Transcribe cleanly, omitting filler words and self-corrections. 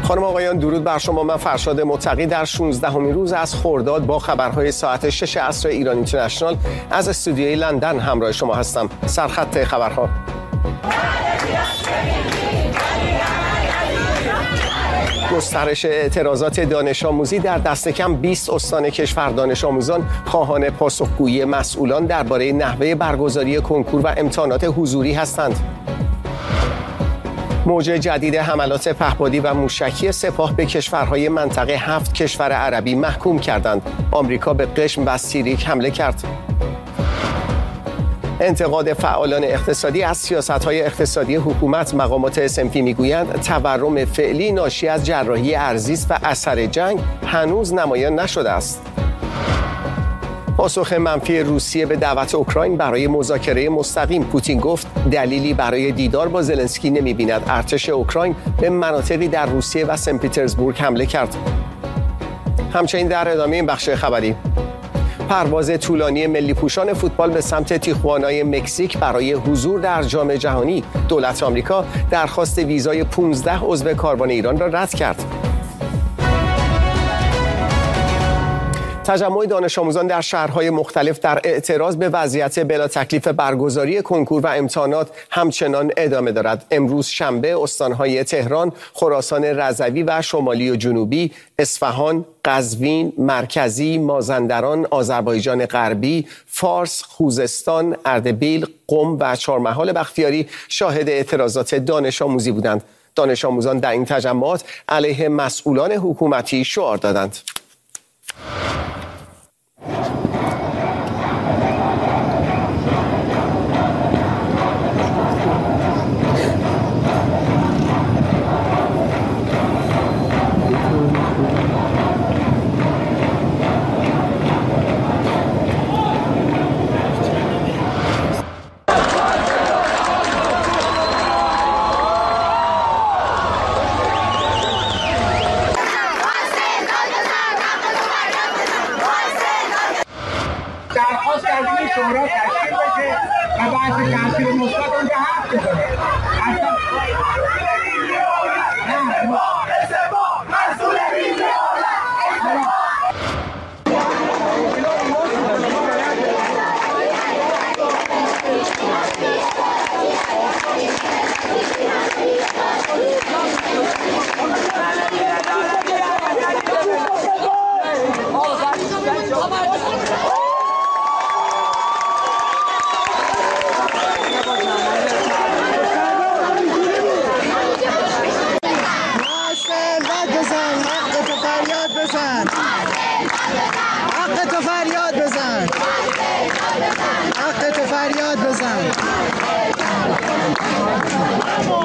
خانم آقایان درود بر شما. من فرشاد متقی در 16مین روز از خرداد با خبرهای ساعت 6 عصر ایران اینترنشنال از استودیوی لندن همراه شما هستم. سرخط خبرها: گسترش اعتراضات دانش آموزی در دست کم 20 استان کشور. دانش آموزان خواهان پاسخگویی مسئولان درباره نحوه برگزاری کنکور و امتحانات حضوری هستند. موج جدید حملات پهپادی و موشکی سپاه به کشورهای منطقه 7 کشور عربی محکوم کردند. آمریکا به قشم و سیریک حمله کرد. انتقاد فعالان اقتصادی از سیاست‌های اقتصادی حکومت. مقامات صنفی میگویند تورم فعلی ناشی از جراحی ارزی است و اثر جنگ هنوز نمایان نشده است. پاسخ منفی روسیه به دعوت اوکراین برای مذاکره مستقیم. پوتین گفت دلیلی برای دیدار با زلنسکی نمی‌بیند. ارتش اوکراین به مناطقی در روسیه و سن پترزبورگ حمله کرد. همچنین در ادامه این بخش خبری، پرواز طولانی ملی پوشان فوتبال به سمت تیخوانای مکزیک برای حضور در جام جهانی. دولت آمریکا درخواست ویزای 15 عضو کاروان ایران را رد کرد. تجمع دانش آموزان در شهرهای مختلف در اعتراض به وضعیت بلا تکلیف برگزاری کنکور و امتحانات همچنان ادامه دارد. امروز شنبه استانهای تهران، خراسان رضوی و شمالی و جنوبی، اصفهان، قزوین، مرکزی، مازندران، آذربایجان غربی، فارس، خوزستان، اردبیل، قم و چهارمحال بختیاری شاهد اعتراضات دانش آموزی بودند. دانش آموزان در این تجمعات علیه مسئولان حکومتی شعار دادند. درخواست از این شورا تشکیل بشه و بحث تاثیر مثبت اونجا حرف بزنه. فریاد بزن.